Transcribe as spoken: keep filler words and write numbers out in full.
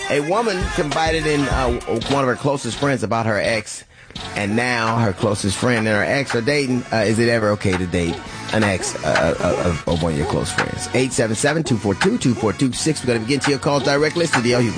A woman confided in uh, one of her closest friends about her ex, and now her closest friend and her ex are dating. Uh, is it ever okay to date an ex uh, of, of one of your close friends? eight seven seven, two four two, two four two six. We're going to begin to your calls directly. Studio Hugo.